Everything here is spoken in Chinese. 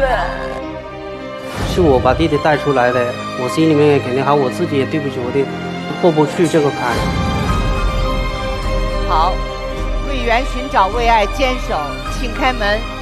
是我把弟弟带出来的，我心里面也肯定好，我自己也对不起我弟，过不去这个坎。 好，为缘寻找为爱坚守，请开门。